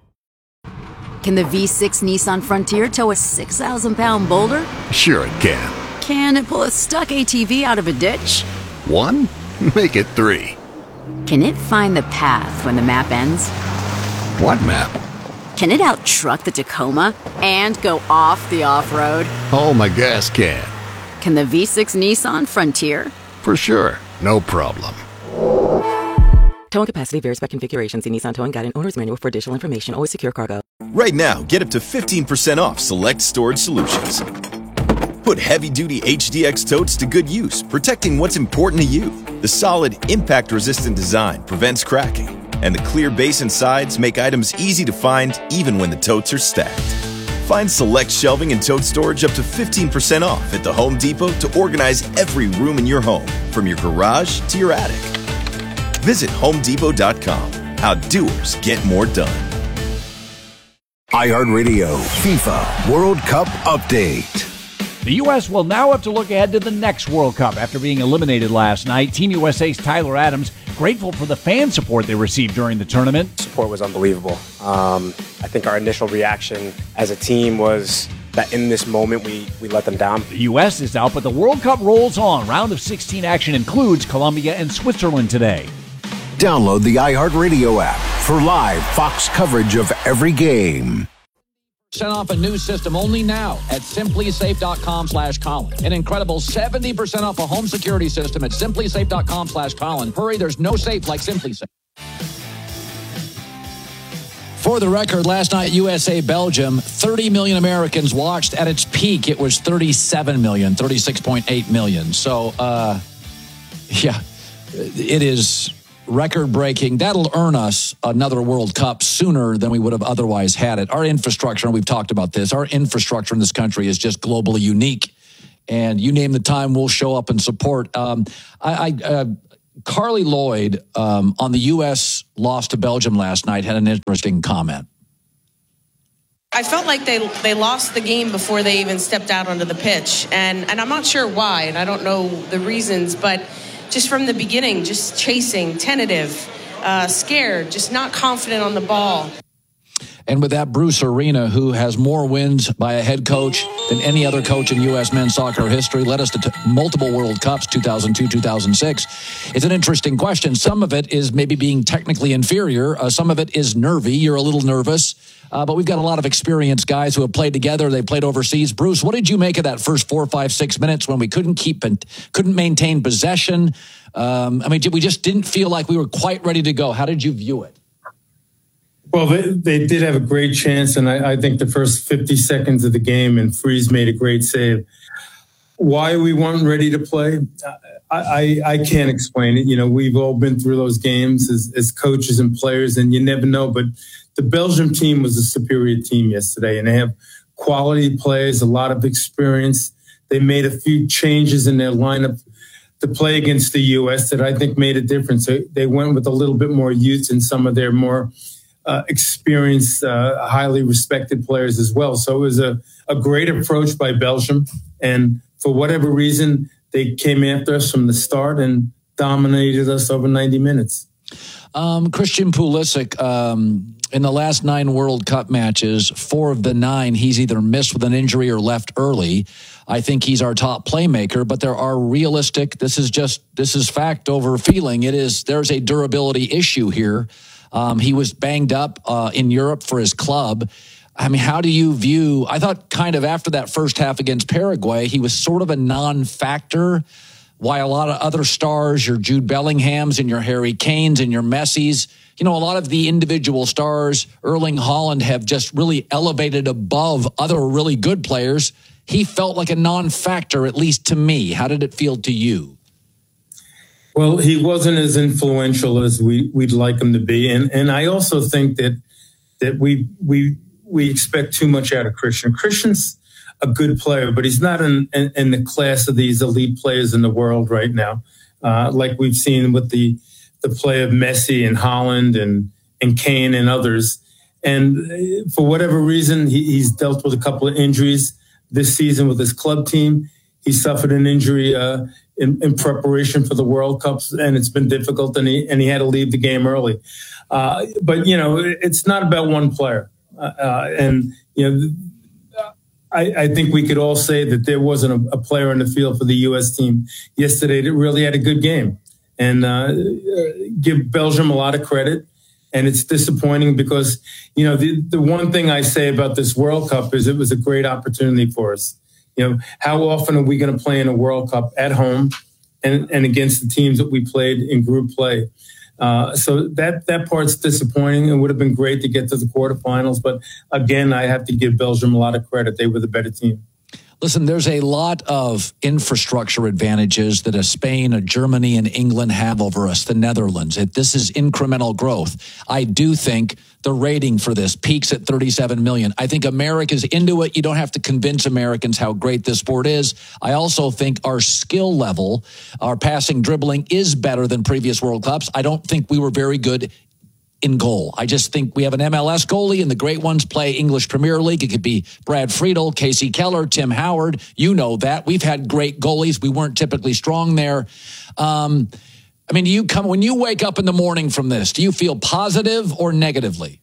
Can the V six Nissan Frontier tow a six thousand pound boulder? Sure it can. Can it pull a stuck A T V out of a ditch? One? Make it three. Can it find the path when the map ends? What map? Can it out-truck the Tacoma and go off the off-road? Oh, my gas can. Can the V six Nissan Frontier? For sure. No problem. Towing capacity varies by configuration. See Nissan Towing Guide and Owner's Manual for additional information. Always secure cargo. Right now, get up to fifteen percent off select storage solutions. Put heavy-duty H D X totes to good use, protecting what's important to you. The solid, impact-resistant design prevents cracking, and the clear base and sides make items easy to find even when the totes are stacked. Find select shelving and tote storage up to fifteen percent off at the Home Depot to organize every room in your home, from your garage to your attic. Visit home depot dot com. How doers get more done. iHeartRadio FIFA World Cup Update. The U S will now have to look ahead to the next World Cup after being eliminated last night. Team U S A's Tyler Adams grateful for the fan support they received during the tournament. Support was unbelievable. Um, I think our initial reaction as a team was that in this moment we, we let them down. The U S is out, but the World Cup rolls on. Round of sixteen action includes Colombia and Switzerland today. Download the iHeartRadio app for live Fox coverage of every game. Percent off a new system only now at simplysafe.com slash Colin. An incredible seventy percent off a home security system at simplysafe.com slash Colin. Hurry, there's no safe like SimpliSafe. For the record, last night, U S A Belgium, thirty million Americans watched. At its peak, it was thirty-seven million, thirty-six point eight million. So, uh, yeah, it is record-breaking. That'll earn us another World Cup sooner than we would have otherwise had it. Our infrastructure, and we've talked about this, our infrastructure in this country is just globally unique. And you name the time, we'll show up and support. Um, I, I uh, Carly Lloyd um, on the U S loss to Belgium last night had an interesting comment. I felt like they they lost the game before they even stepped out onto the pitch. And, and I'm not sure why, and I don't know the reasons, but just from the beginning, just chasing, tentative, uh, scared, just not confident on the ball. And with that, Bruce Arena, who has more wins by a head coach than any other coach in U S men's soccer history, led us to t- multiple World Cups, two thousand two, two thousand six. It's an interesting question. Some of it is maybe being technically inferior. Uh, some of it is nervy. You're a little nervous. Uh, but we've got a lot of experienced guys who have played together. They played overseas. Bruce, what did you make of that first four, five, six minutes when we couldn't keep and couldn't maintain possession? Um, I mean, we just didn't feel like we were quite ready to go. How did you view it? Well, they, they did have a great chance, and I, I think the first fifty seconds of the game, and Freeze made a great save. Why we weren't ready to play, I, I, I can't explain it. You know, we've all been through those games as, as coaches and players, and you never know. But the Belgium team was a superior team yesterday, and they have quality players, a lot of experience. They made a few changes in their lineup to play against the U S that I think made a difference. They, they went with a little bit more youth in some of their more Uh, experienced, uh, highly respected players as well. So it was a, a great approach by Belgium. And for whatever reason, they came after us from the start and dominated us over ninety minutes. Um, Christian Pulisic, um, in the last nine World Cup matches, four of the nine, he's either missed with an injury or left early. I think he's our top playmaker, but there are realistic, this is just, this is fact over feeling. It is, there's a durability issue here. Um, he was banged up uh, in Europe for his club. I mean, how do you view, I thought kind of after that first half against Paraguay, he was sort of a non-factor, while a lot of other stars, your Jude Bellinghams and your Harry Kanes and your Messis, you know, a lot of the individual stars, Erling Haaland, have just really elevated above other really good players. He felt like a non-factor, at least to me. How did it feel to you? Well, he wasn't as influential as we, we'd like him to be. And and I also think that that we we we expect too much out of Christian. Christian's a good player, but he's not in, in, in the class of these elite players in the world right now, uh, like we've seen with the the play of Messi and Haaland and, and Kane and others. And for whatever reason, he, he's dealt with a couple of injuries this season with his club team. He suffered an injury uh, in, in preparation for the World Cups, and it's been difficult, and he, and he had to leave the game early. Uh, but, you know, it's not about one player. Uh, and, you know, I, I think we could all say that there wasn't a, a player in the field for the U S team yesterday that really had a good game. And uh, give Belgium a lot of credit. And it's disappointing because, you know, the, the one thing I say about this World Cup is it was a great opportunity for us. You know, how often are we going to play in a World Cup at home and, and against the teams that we played in group play? Uh, so that that part's disappointing. It would have been great to get to the quarterfinals. But again, I have to give Belgium a lot of credit. They were the better team. Listen, there's a lot of infrastructure advantages that a Spain, a Germany, and England have over us, the Netherlands. It, this is incremental growth. I do think the rating for this peaks at thirty-seven million. I think America's into it. You don't have to convince Americans how great this sport is. I also think our skill level, our passing, dribbling is better than previous World Cups. I don't think we were very good in goal. I just think we have an M L S goalie, and the great ones play English Premier League. It could be Brad Friedel, Casey Keller, Tim Howard. You know that. We've had great goalies. We weren't typically strong there. Um, I mean, do you come when you wake up in the morning from this, do you feel positive or negatively?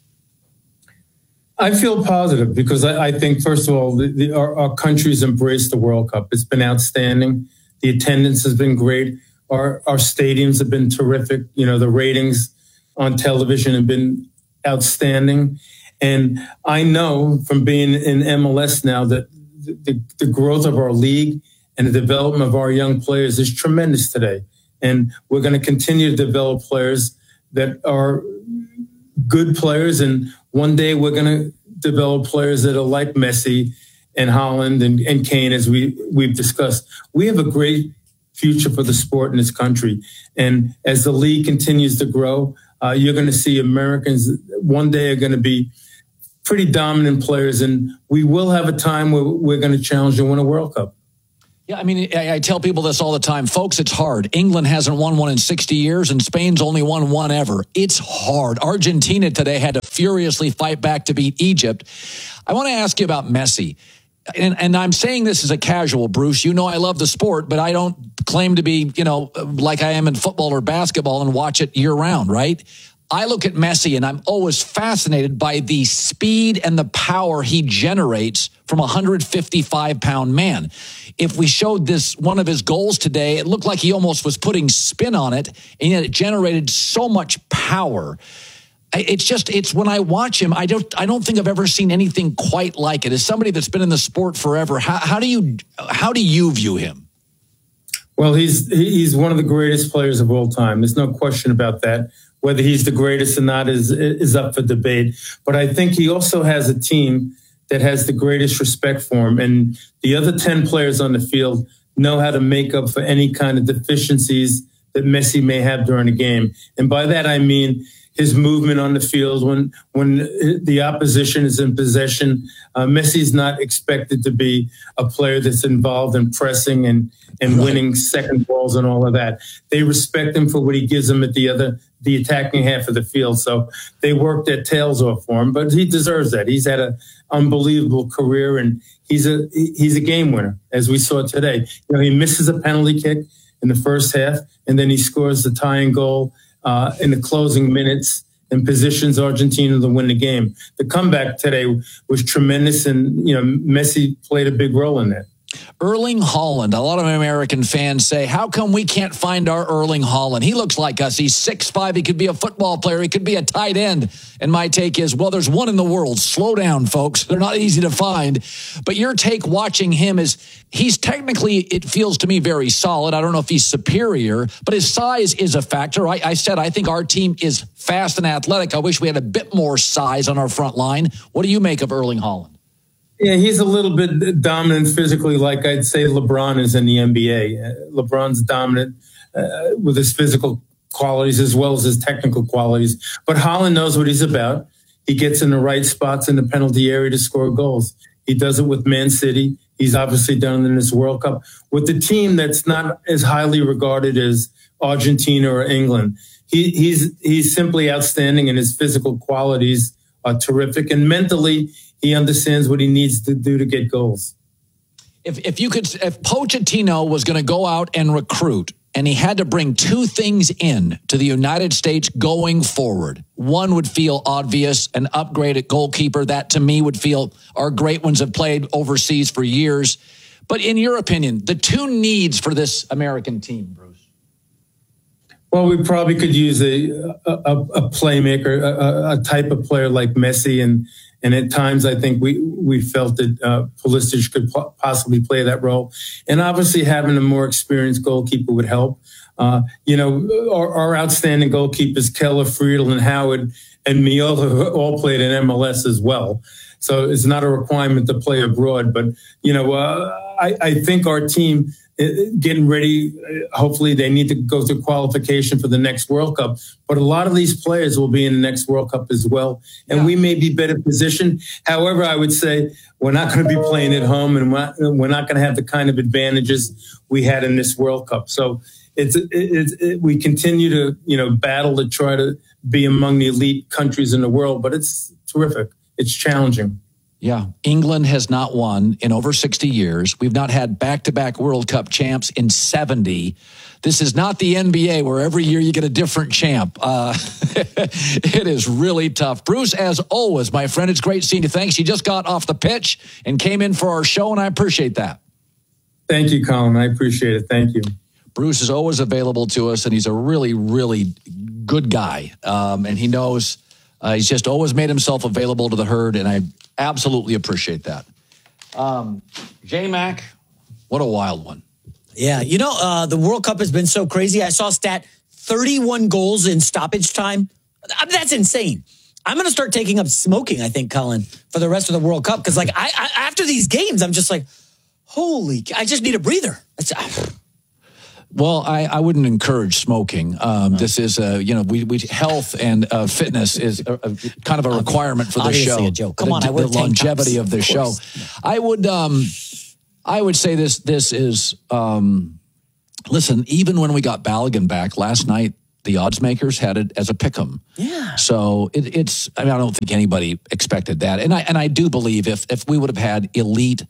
I feel positive because I, I think, first of all, the, the, our, our country's embraced the World Cup. It's been outstanding. The attendance has been great. Our, our stadiums have been terrific. You know, the ratings on television have been outstanding. And I know from being in M L S now that the, the growth of our league and the development of our young players is tremendous today. And we're going to continue to develop players that are good players. And one day we're going to develop players that are like Messi and Haaland and, and Kane, as we, we've discussed. We have a great future for the sport in this country. And as the league continues to grow, uh, you're going to see Americans one day are going to be pretty dominant players. And we will have a time where we're going to challenge and win a World Cup. Yeah, I mean, I, I tell people this all the time. Folks, it's hard. England hasn't won one in sixty years, and Spain's only won one ever. It's hard. Argentina today had to furiously fight back to beat Egypt. I want to ask you about Messi. And, and I'm saying this as a casual, Bruce. You know I love the sport, but I don't claim to be, you know, like I am in football or basketball and watch it year-round, right? I look at Messi and I'm always fascinated by the speed and the power he generates from a one hundred fifty-five pound man. If we showed this, one of his goals today, it looked like he almost was putting spin on it, and yet it generated so much power. It's just, it's when I watch him, I don't, I don't think I've ever seen anything quite like it. As somebody that's been in the sport forever, how, how do you, how do you view him? Well, he's, he's one of the greatest players of all time. There's no question about that. Whether he's the greatest or not is, is up for debate. But I think he also has a team that has the greatest respect for him. And the other ten players on the field know how to make up for any kind of deficiencies that Messi may have during a game. And by that, I mean his movement on the field when when the opposition is in possession. Uh, Messi's not expected to be a player that's involved in pressing and, and right. winning second balls and all of that. They respect him for what he gives them at the other, the attacking half of the field. So they work their tails off for him, but he deserves that. He's had an unbelievable career, and he's a he's a game winner, as we saw today. You know, he misses a penalty kick in the first half, and then he scores the tying goal Uh, in the closing minutes and positions Argentina to win the game. The comeback today was tremendous, and you know Messi played a big role in that. Erling Haaland. A lot of American fans say, how come we can't find our Erling Haaland? He looks like us. He's six five. He could be a football player. He could be a tight end. And my take is, well, there's one in the world. Slow down, folks. They're not easy to find. But your take watching him is he's technically, it feels to me, very solid. I don't know if he's superior, but his size is a factor. I, I said I think our team is fast and athletic. I wish we had a bit more size on our front line. What do you make of Erling Haaland? Yeah, he's a little bit dominant physically, like I'd say LeBron is in the N B A. Uh, LeBron's dominant uh, with his physical qualities as well as his technical qualities. But Haaland knows what he's about. He gets in the right spots in the penalty area to score goals. He does it with Man City. He's obviously done it in this World Cup with the team that's not as highly regarded as Argentina or England. He, he's he's simply outstanding, and his physical qualities are terrific. And mentally, he understands what he needs to do to get goals. If if you could, if Pochettino was going to go out and recruit, and he had to bring two things in to the United States going forward, one would feel obvious, an upgrade at goalkeeper. That to me would feel our great ones have played overseas for years. But in your opinion, the two needs for this American team, Bruce? Well, we probably could use a a, a playmaker, a, a type of player like Messi, and and at times I think we we felt that uh, Pulisic could po- possibly play that role, and obviously having a more experienced goalkeeper would help. Uh, you know, our, our outstanding goalkeepers, Keller, Friedel, and Howard, and Miola all played in M L S as well. So it's not a requirement to play abroad, but you know, uh, I, I think our team. Getting ready, hopefully they need to go through qualification for the next World Cup. But a lot of these players will be in the next World Cup as well. And yeah. we may be better positioned. However, I would say we're not going to be playing at home, and we're not going to have the kind of advantages we had in this World Cup. So it's, it's it, we continue to, you know, battle to try to be among the elite countries in the world. But it's terrific. It's challenging. Yeah, England has not won in over sixty years. We've not had back-to-back World Cup champs in seventy. This is not the N B A where every year you get a different champ. Uh, it is really tough. Bruce, as always, my friend, it's great seeing you. Thanks. You just got off the pitch and came in for our show, and I appreciate that. Thank you, Colin. I appreciate it. Thank you. Bruce is always available to us, and he's a really, really good guy, um, and he knows Uh, he's just always made himself available to the herd, and I absolutely appreciate that. Um, J-Mac, what a wild one. Yeah, you know, uh, the World Cup has been so crazy. I saw a stat, thirty-one goals in stoppage time. That's insane. I'm going to start taking up smoking, I think, Colin, for the rest of the World Cup. Because, like, I, I after these games, I'm just like, holy, I just need a breather. That's, Well, I, I wouldn't encourage smoking. Um, this is, uh, you know, we, we health and uh, fitness is a, a, kind of a requirement for the Obviously show. a joke. Come the, on, I the wear tank longevity tops. of the Of show. course. I would, um, I would say this. This is, um, listen. Even when we got Balogun back last night, the odds makers had it as a pick'em. Yeah. So it, it's. I mean, I don't think anybody expected that, and I and I do believe if if we would have had elite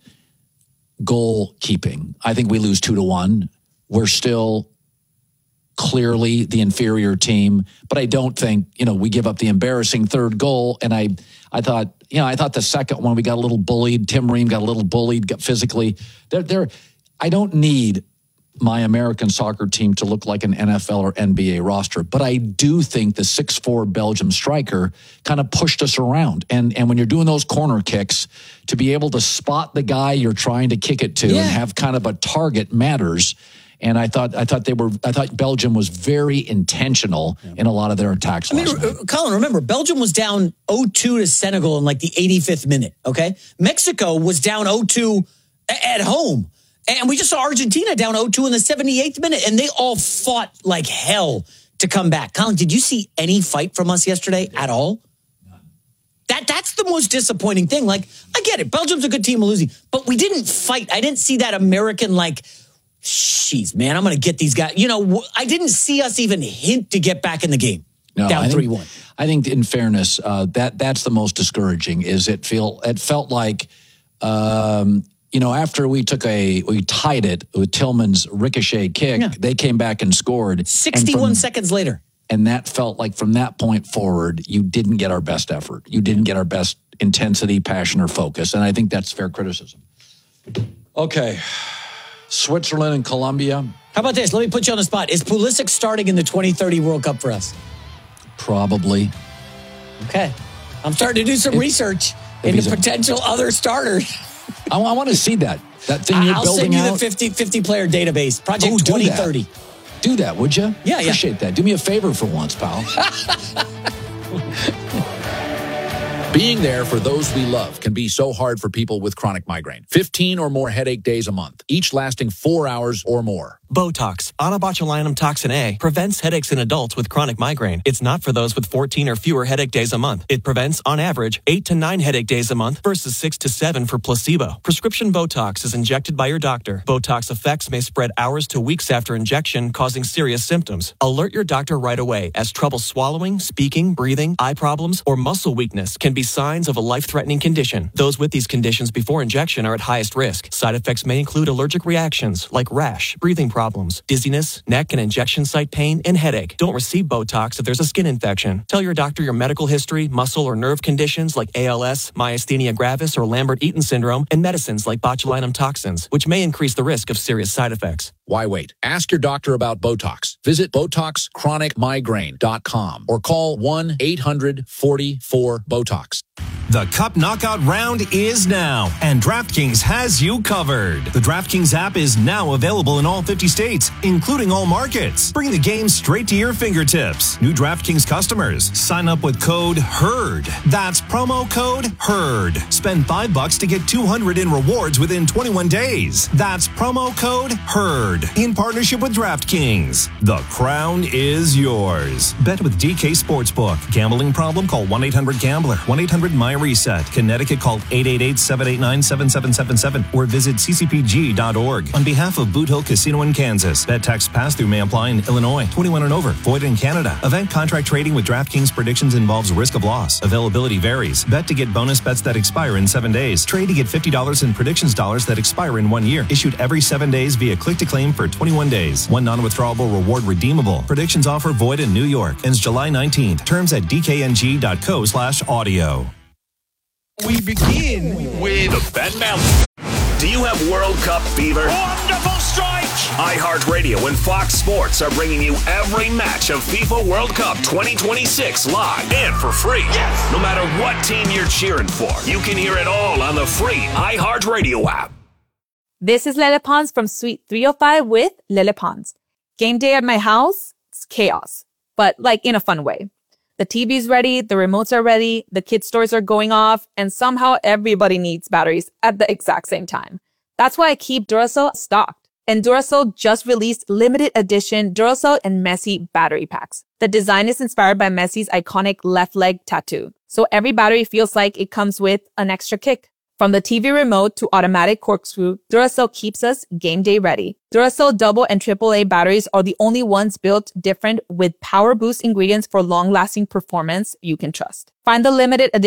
goalkeeping, I think we lose two to one. We're still clearly the inferior team, but I don't think, you know, we give up the embarrassing third goal. And I, I thought, you know, I thought the second one, we got a little bullied. Tim Ream got a little bullied, got physically. They're, they're, I don't need my American soccer team to look like an N F L or N B A roster, but I do think the six foot four Belgium striker kind of pushed us around. And, and when you're doing those corner kicks, to be able to spot the guy you're trying to kick it to Yeah. and have kind of a target matters. And I thought, I thought they were, I thought Belgium was very intentional yeah. in a lot of their attacks. I mean, last night. Colin, remember, Belgium was down oh two to Senegal in like the eighty-fifth minute, okay? Mexico was down oh two at home. And we just saw Argentina down oh two in the seventy-eighth minute, and they all fought like hell to come back. Colin, did you see any fight from us yesterday at all? That That's the most disappointing thing. Like, I get it. Belgium's a good team losing, but we didn't fight. I didn't see that American, like, jeez, man, I'm going to get these guys. You know, I didn't see us even hint to get back in the game. No, down three one. I think, in fairness, uh, that that's the most discouraging. Is it feel it felt like, um, you know, after we took a we tied it with Tillman's ricochet kick, Yeah. they came back and scored sixty-one and from, seconds later. And that felt like from that point forward, you didn't get our best effort. You didn't get our best intensity, passion, or focus. And I think that's fair criticism. Okay. Switzerland and Colombia. How about this? Let me put you on the spot. Is Pulisic starting in the twenty thirty World Cup for us? Probably. Okay. I'm starting to do some If- research if into he's a- potential other starters. I, I want to see that. That thing you're I'll building send you out. the fifty, fifty player database, Project Oh, do twenty that. thirty. Do that, would you? Yeah, yeah. Appreciate that. Do me a favor for once, pal. Being there for those we love can be so hard for people with chronic migraine. fifteen or more headache days a month, each lasting four hours or more. Botox, onabotulinum toxin A, prevents headaches in adults with chronic migraine. It's not for those with fourteen or fewer headache days a month. It prevents, on average, eight to nine headache days a month versus six to seven for placebo. Prescription Botox is injected by your doctor. Botox effects may spread hours to weeks after injection, causing serious symptoms. Alert your doctor right away, as trouble swallowing, speaking, breathing, eye problems, or muscle weakness can be signs of a life-threatening condition. Those with these conditions before injection are at highest risk. Side effects may include allergic reactions like rash, breathing problems, dizziness, neck and injection site pain, and headache. Don't receive Botox if there's a skin infection. Tell your doctor your medical history, muscle or nerve conditions like A L S, myasthenia gravis, or Lambert-Eaton syndrome, and medicines like botulinum toxins, which may increase the risk of serious side effects. Why wait? Ask your doctor about Botox. Visit Botox Chronic Migraine dot com or call one eight hundred forty-four BOTOX. The Cup Knockout round is now, and DraftKings has you covered. The DraftKings app is now available in all fifty states, including all markets. Bring the game straight to your fingertips. New DraftKings customers, sign up with code HERD. That's promo code HERD. Spend five bucks to get two hundred in rewards within twenty-one days. That's promo code HERD. In partnership with DraftKings. The crown is yours. Bet with D K Sportsbook. Gambling problem? Call one eight hundred gambler. one eight hundred my reset. Connecticut, call eight eight eight, seven eight nine, seven seven seven seven or visit c c p g dot org. On behalf of Boot Hill Casino in Kansas, bet tax pass-through may apply in Illinois. twenty-one and over. Void in Canada. Event contract trading with DraftKings predictions involves risk of loss. Availability varies. Bet to get bonus bets that expire in seven days. Trade to get fifty dollars in predictions dollars that expire in one year. Issued every seven days via click-to-claim for twenty-one days. One non-withdrawable reward redeemable. Predictions offer void in New York. Ends July nineteenth. Terms at d k n g dot co slash audio. We begin with the Bet Balance. Do you have World Cup fever? Wonderful strike! iHeartRadio and Fox Sports are bringing you every match of FIFA World Cup twenty twenty-six live and for free. Yes! No matter what team you're cheering for, you can hear it all on the free iHeartRadio app. This is Lele Pons from Suite three oh five with Lele Pons. Game day at my house, it's chaos, but like in a fun way. The T V's ready, the remotes are ready, the kids' stores are going off, and somehow everybody needs batteries at the exact same time. That's why I keep Duracell stocked. And Duracell just released limited edition Duracell and Messi battery packs. The design is inspired by Messi's iconic left leg tattoo. So every battery feels like it comes with an extra kick. From the T V remote to automatic corkscrew, Duracell keeps us game day ready. Duracell double and triple A batteries are the only ones built different with power boost ingredients for long-lasting performance you can trust. Find the limited edition